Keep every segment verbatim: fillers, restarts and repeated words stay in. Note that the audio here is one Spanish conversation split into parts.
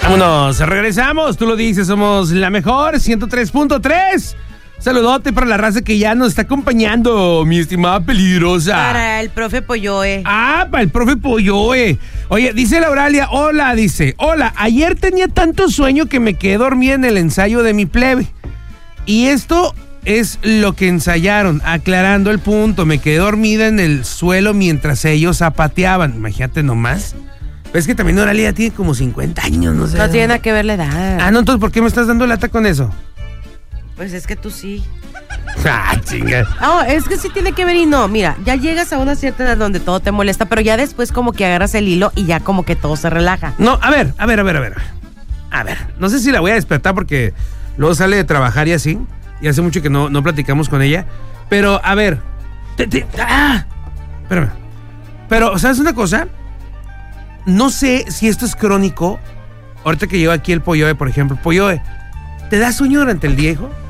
Vámonos, regresamos. Tú lo dices, somos la mejor, ciento tres punto tres. Saludote para la raza que ya nos está acompañando, mi estimada peligrosa. Para el profe Polloe. Ah, para el profe Polloe. Oye, dice la Oralia, hola, dice, hola, ayer tenía tanto sueño que me quedé dormida en el ensayo de mi plebe. Y esto es lo que ensayaron, aclarando el punto. Me quedé dormida en el suelo mientras ellos zapateaban. Imagínate nomás. Pero es que también Oralia tiene como cincuenta años, no sé. No tiene nada que ver la edad. Ah, no, entonces, ¿por qué me estás dando lata con eso? Pues es que tú sí. Ah, chinga. No, es que sí tiene que ver y no. Mira, ya llegas a una cierta edad donde todo te molesta, pero ya después como que agarras el hilo y ya como que todo se relaja. No, a ver, a ver, a ver, a ver. A ver, no sé si la voy a despertar porque luego sale de trabajar y así. Y hace mucho que no, no platicamos con ella. Pero, a ver. Te, te, ah, espérame. Pero, ¿sabes una cosa? No sé si esto es crónico. Ahorita que llevo aquí el Polloe, por ejemplo. Polloe, ¿te da sueño durante el día, hijo?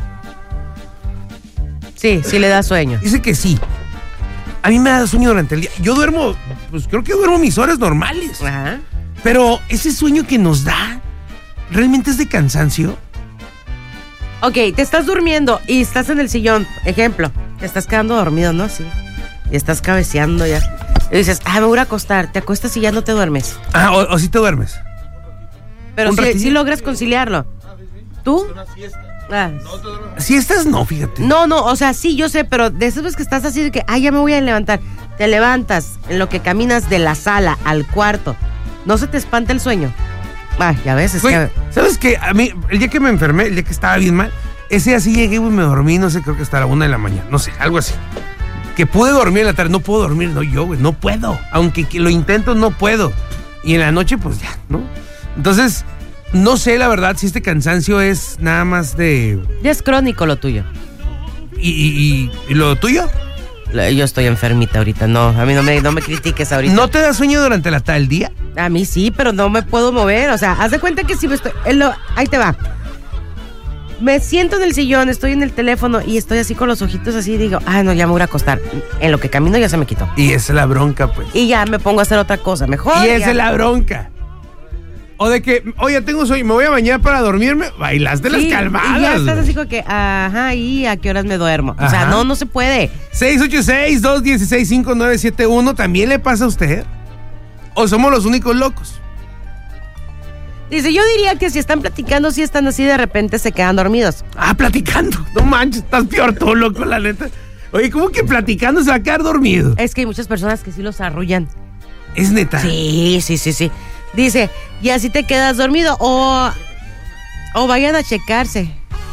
Sí, sí le da sueño. Dice que sí. A mí me da sueño durante el día. Yo duermo, pues creo que duermo mis horas normales. Ajá. Pero ese sueño que nos da, ¿realmente es de cansancio? Ok, te estás durmiendo y estás en el sillón. Ejemplo, te estás quedando dormido, ¿no? Sí. Y estás cabeceando ya. Y dices, ah, me voy a acostar. Te acuestas y ya no te duermes. Ah, o, o si te duermes. Pero sí, sí logras conciliarlo. ¿Tú? Ah. Siestas no, fíjate. No, no, o sea, sí, yo sé, pero de esas veces que estás así de que, ah, ya me voy a levantar. Te levantas en lo que caminas de la sala al cuarto. ¿No se te espanta el sueño? Ah, ya ves, es Güey, que... ¿sabes qué? A mí, el día que me enfermé, el día que estaba bien mal, ese día sí llegué y me dormí, no sé, creo que hasta la una de la mañana, no sé, algo así. Que pude dormir en la tarde, no puedo dormir, no yo, güey, no puedo. Aunque lo intento, no puedo. Y en la noche, pues ya, ¿no? Entonces, no sé, la verdad, si este cansancio es nada más de... Ya es crónico lo tuyo. ¿Y, y, y lo tuyo? Yo estoy enfermita ahorita, no, a mí no me, no me critiques ahorita. ¿No te da sueño durante la tal día? A mí sí, pero no me puedo mover, o sea, haz de cuenta que si me estoy... Lo, ahí te va. Me siento en el sillón, estoy en el teléfono y estoy así con los ojitos así y digo, ah, no, ya me voy a acostar. En lo que camino ya se me quitó. Y esa es la bronca, pues. Y ya me pongo a hacer otra cosa, mejor. Y esa ya. es la bronca. O de que, oye, tengo sueño, me voy a bañar para dormirme, bailaste Sí, las calmadas. Y ya estás así como que, ajá, ¿y a qué horas me duermo? Ajá. O sea, no, no se puede. seis ocho seis, dos uno seis, cinco nueve siete uno, ¿también le pasa a usted? ¿O somos los únicos locos? Dice, yo diría que si están platicando, si están así, de repente se quedan dormidos. Ah, platicando. No manches, estás peor tú, loco, la neta. Oye, ¿cómo que platicando se va a quedar dormido? Es que hay muchas personas que sí los arrullan. ¿Es neta? Sí, sí, sí, sí. Dice, y así te quedas dormido. O, o vayan a checarse.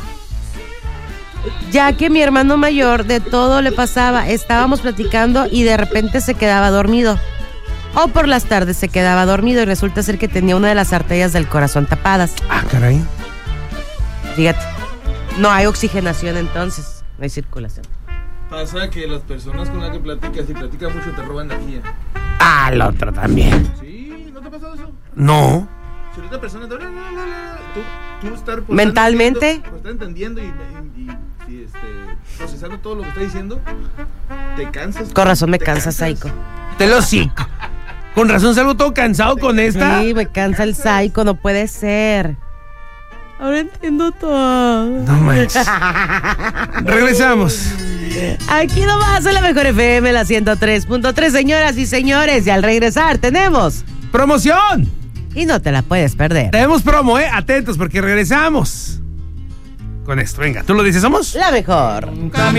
Ya que mi hermano mayor de todo le pasaba. Estábamos platicando y de repente se quedaba dormido. O por las tardes se quedaba dormido y resulta ser que tenía una de las arterias del corazón tapadas. Ah, caray. Fíjate, no hay oxigenación entonces, no hay circulación. Pasa que las personas con las que platicas, si platicas mucho, te roban energía. Ah, el otro también. Sí, ¿no te ha pasado eso? No. Si otra persona te... Tú, tú estar... Por ¿Mentalmente? Estar, por estar entendiendo y, y, y, y este, procesando todo lo que está diciendo, te cansas. Con razón me te cansa, cansas. Psycho. Te lo cico. Con razón salgo todo cansado con esta. Sí, me cansa el Psycho, no puede ser. Ahora entiendo todo. No manches. Regresamos. Aquí nomás en la mejor F M, la ciento tres punto tres, señoras y señores. Y al regresar tenemos... ¡Promoción! Y no te la puedes perder. Tenemos promo, ¿eh? Atentos porque regresamos. Con esto, venga, ¿tú lo dices, somos? La mejor.